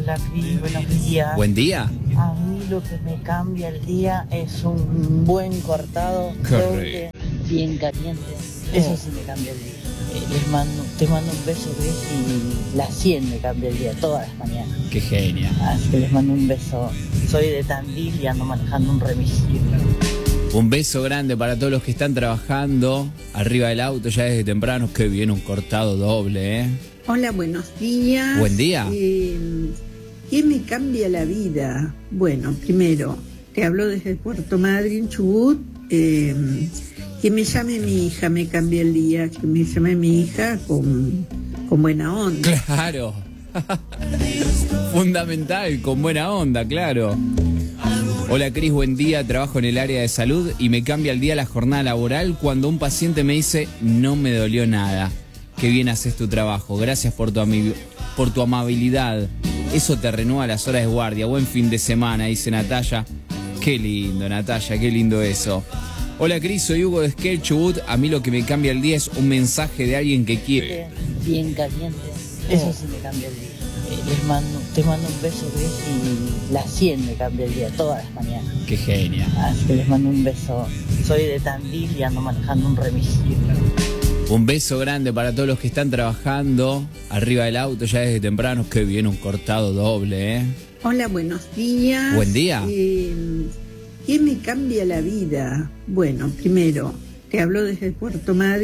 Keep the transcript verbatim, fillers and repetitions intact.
Hola, Cris, buenos días. Buen día. A mí lo que me cambia el día es un buen cortado, doble, bien caliente. Eso sí me cambia el día. Eh, les mando, te mando un beso, Cris, y la cien me cambia el día, todas las mañanas. Qué genia. Así que les mando un beso. Soy de Tandil y ando manejando un remisillo. Un beso grande para todos los que están trabajando arriba del auto ya desde temprano. Qué bien, un cortado doble, ¿eh? Hola, buenos días. Buen día. Eh, ¿Qué me cambia la vida? Bueno, primero, te hablo desde Puerto Madryn, Chubut. Eh, que me llame mi hija me cambia el día. Que me llame mi hija con, con buena onda. Claro. Fundamental, con buena onda, claro. Hola Cris, buen día, trabajo en el área de salud y me cambia el día la jornada laboral cuando un paciente me dice no me dolió nada. Qué bien haces tu trabajo, gracias por tu, ami- por tu amabilidad. Eso te renueva las horas de guardia. Buen fin de semana, dice Natalia. Qué lindo, Natalia, qué lindo eso. Hola Cris, soy Hugo de Esquel, Chubut. A mí lo que me cambia el día es un mensaje de alguien que quiere. Bien caliente. Eso sí me cambia el día. Eh, les mando, te mando un beso, Cris, y la cien me cambia el día, todas las mañanas. Qué genia. Así que les mando un beso. Soy de Tandil y ando manejando un remisillo. Un beso grande para todos los que están trabajando arriba del auto ya desde temprano. Qué bien, un cortado doble, ¿eh? Hola, buenos días. Buen día. Eh, ¿Qué me cambia la vida? Bueno, primero, te hablo desde Puerto Madryn.